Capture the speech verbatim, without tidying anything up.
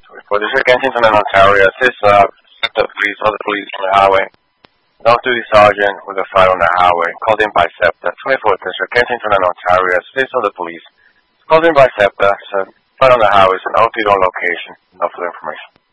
For this Kensington and Ontario, assist uh, the police, other police on the highway. Off-duty sergeant with a fire on the highway, called in by SEPTA, twenty-fourth District, Kensington and Ontario, assist of the police. Called in by SEPTA, so fire on the highway is an off-duty on location, no further information.